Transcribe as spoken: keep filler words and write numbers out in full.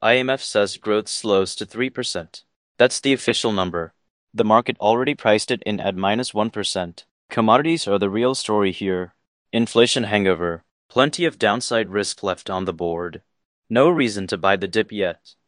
I M F says growth slows to three percent. That's the official number. The market already priced it in at minus one percent. Commodities are the real story here. Inflation hangover. Plenty of downside risk left on the board. No reason to buy the dip yet.